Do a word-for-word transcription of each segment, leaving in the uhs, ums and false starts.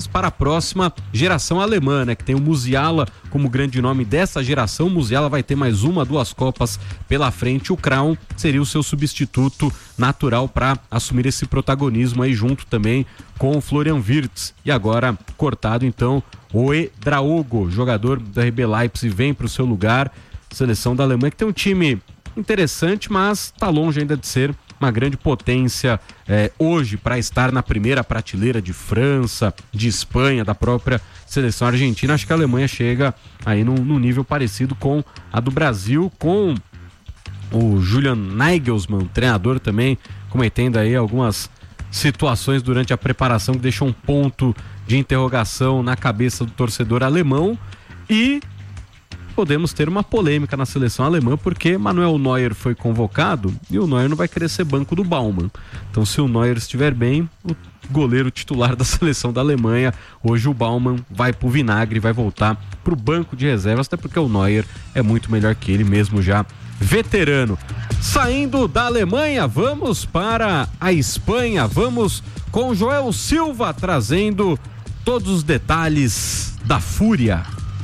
para a próxima geração alemã, né? Que tem o Musiala como grande nome dessa geração. O Musiala vai ter mais uma, duas Copas pela frente. O Kraun seria o seu substituto natural para assumir esse protagonismo aí junto também com o Florian Wirtz. E agora cortado então o Edraogo, jogador do R B Leipzig, vem para o seu lugar. Seleção da Alemanha que tem um time interessante, mas está longe ainda de ser uma grande potência eh, hoje para estar na primeira prateleira de França, de Espanha, da própria seleção argentina. Acho que a Alemanha chega aí num, num nível parecido com a do Brasil, com o Julian Nagelsmann, treinador também, cometendo aí algumas situações durante a preparação que deixam um ponto de interrogação na cabeça do torcedor alemão. E podemos ter uma polêmica na seleção alemã, porque Manuel Neuer foi convocado e o Neuer não vai querer ser banco do Baumann. Então, se o Neuer estiver bem, o goleiro titular da seleção da Alemanha, hoje o Baumann vai pro vinagre, vai voltar pro banco de reservas, até porque o Neuer é muito melhor que ele, mesmo já veterano. Saindo da Alemanha, vamos para a Espanha, vamos com Joel Silva trazendo todos os detalhes da Fúria.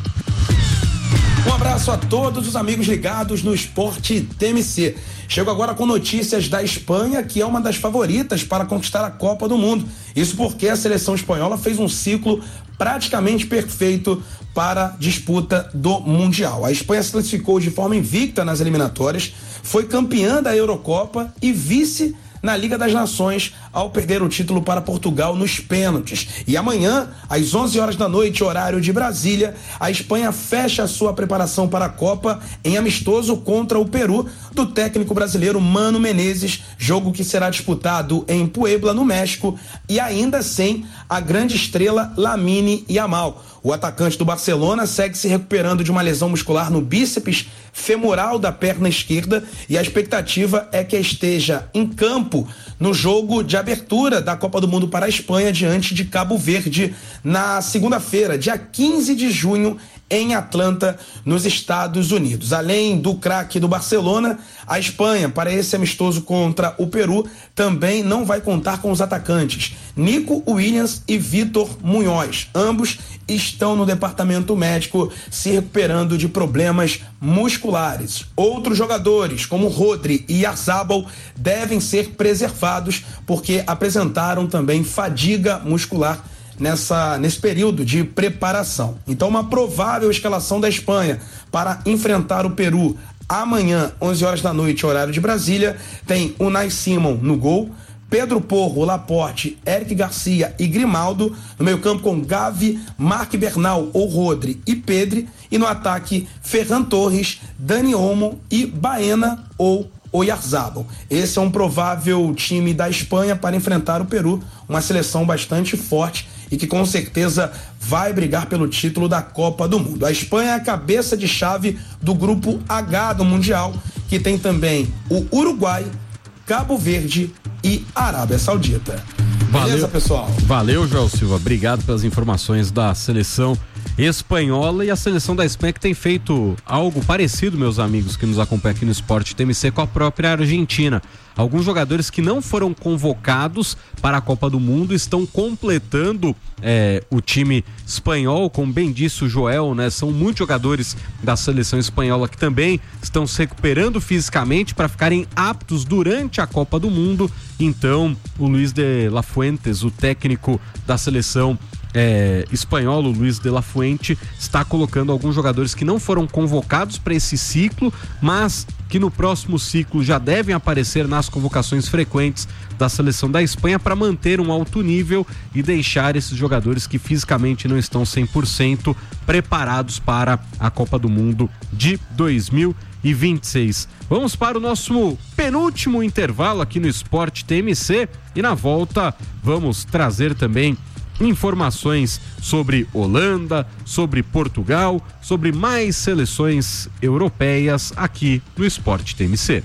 Um abraço a todos os amigos ligados no Esporte T M C. Chego agora com notícias da Espanha, que é uma das favoritas para conquistar a Copa do Mundo. Isso porque a seleção espanhola fez um ciclo praticamente perfeito para a disputa do Mundial. A Espanha se classificou de forma invicta nas eliminatórias, foi campeã da Eurocopa e vice na Liga das Nações ao perder o título para Portugal nos pênaltis. E amanhã, às onze horas da noite, horário de Brasília, a Espanha fecha a sua preparação para a Copa em amistoso contra o Peru do técnico brasileiro Mano Menezes, jogo que será disputado em Puebla, no México, e ainda sem a grande estrela Lamine Yamal. O atacante do Barcelona segue se recuperando de uma lesão muscular no bíceps femoral da perna esquerda e a expectativa é que esteja em campo no jogo de abertura da Copa do Mundo para a Espanha diante de Cabo Verde na segunda-feira, dia quinze de junho, em Atlanta, nos Estados Unidos. Além do craque do Barcelona, a Espanha, para esse amistoso contra o Peru, também não vai contar com os atacantes Nico Williams e Vitor Munhoz. Ambos estão no departamento médico se recuperando de problemas musculares. Outros jogadores, como Rodri e Oyarzabal, devem ser preservados porque apresentaram também fadiga muscular Nessa, nesse período de preparação. Então, uma provável escalação da Espanha para enfrentar o Peru amanhã, onze horas da noite, horário de Brasília, tem Unai Simon no gol, Pedro Porro, Laporte, Eric Garcia e Grimaldo, no meio campo com Gavi, Marc Bernal ou Rodri e Pedri, e no ataque Ferran Torres, Dani Olmo e Baena ou Oyarzabal. Esse é um provável time da Espanha para enfrentar o Peru, uma seleção bastante forte e que com certeza vai brigar pelo título da Copa do Mundo. A Espanha é a cabeça de chave do grupo H do Mundial, que tem também o Uruguai, Cabo Verde e Arábia Saudita. Valeu, beleza, pessoal? Valeu, Joel Silva. Obrigado pelas informações da seleção espanhola e a seleção da Espanha que tem feito algo parecido, meus amigos que nos acompanham aqui no Esporte T M C, com a própria Argentina. Alguns jogadores que não foram convocados para a Copa do Mundo estão completando é, o time espanhol, como bem disse o Joel, né? São muitos jogadores da seleção espanhola que também estão se recuperando fisicamente para ficarem aptos durante a Copa do Mundo. Então, o Luis de la Fuentes, o técnico da seleção É, espanhol, o Luis de la Fuente, está colocando alguns jogadores que não foram convocados para esse ciclo, mas que no próximo ciclo já devem aparecer nas convocações frequentes da seleção da Espanha para manter um alto nível e deixar esses jogadores que fisicamente não estão cem por cento preparados para a Copa do Mundo de dois mil e vinte e seis. Vamos para o nosso penúltimo intervalo aqui no Esporte T M C e na volta vamos trazer também informações sobre Holanda, sobre Portugal, sobre mais seleções europeias aqui no Esporte T M C.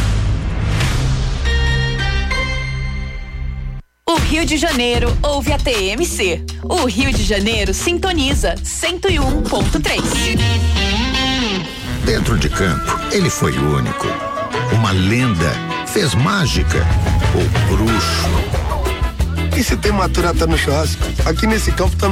O Rio de Janeiro ouve a T M C. O Rio de Janeiro sintoniza cento e um ponto três. Dentro de campo, ele foi único. Uma lenda, fez mágica, o bruxo. E se tem maturata no churrasco? Aqui nesse campo também.